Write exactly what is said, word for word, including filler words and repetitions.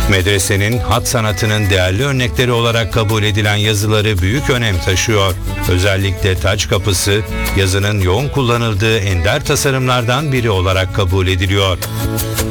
Medresenin hat sanatının değerli örnekleri olarak kabul edilen yazıları büyük önem taşıyor. Özellikle taç kapısı, yazının yoğun kullanıldığı ender tasarımlardan biri olarak kabul ediliyor.